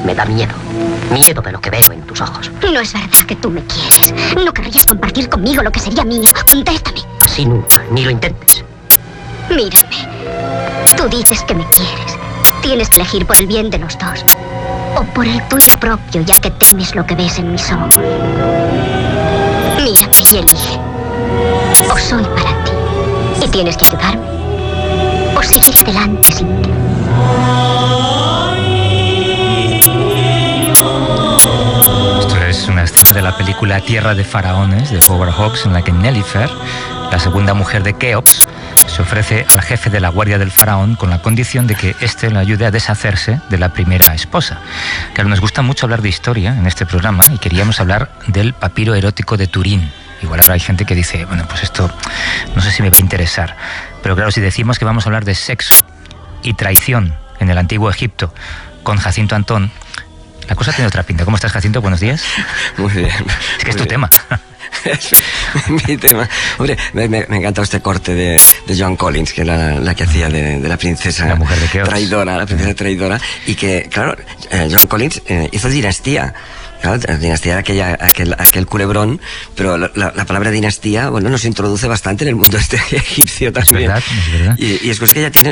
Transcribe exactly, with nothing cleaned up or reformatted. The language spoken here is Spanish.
Me da miedo. Miedo de lo que veo en tus ojos. No es verdad que tú me quieres. No querrías compartir conmigo lo que sería mío. Contéstame. Sí, nunca. Ni lo intentes. Mírame. Tú dices que me quieres. Tienes que elegir por el bien de los dos. O por el tuyo propio, ya que temes lo que ves en mis ojos. Mírame y elige. O soy para ti y tienes que ayudarme, o seguir adelante sin ti. Esto es una escena de la película Tierra de Faraones de Howard Hawks, en la que Nelifer, la segunda mujer de Keops, se ofrece al jefe de la guardia del faraón con la condición de que éste le ayude a deshacerse de la primera esposa. Claro, nos gusta mucho hablar de historia en este programa y queríamos hablar del papiro erótico de Turín. Igual ahora hay gente que dice, bueno, pues esto no sé si me va a interesar. Pero claro, si decimos que vamos a hablar de sexo y traición en el antiguo Egipto con Jacinto Antón, la cosa tiene otra pinta. ¿Cómo estás, Jacinto? Buenos días. Muy bien. Es que es tu bien. tema. Es mi tema. Hombre, me, me, me encanta este corte de, de Joan Collins, que era la, la que hacía de, de la princesa la mujer de Keops. traidora, la princesa traidora, y que, claro, eh, Joan Collins eh, hizo Dinastía. Claro, dinastía era aquella, aquel, aquel culebrón, pero la, la, la palabra dinastía, bueno, nos introduce bastante en el mundo este egipcio también. Es verdad, es verdad. Y, y es cosa que ella tiene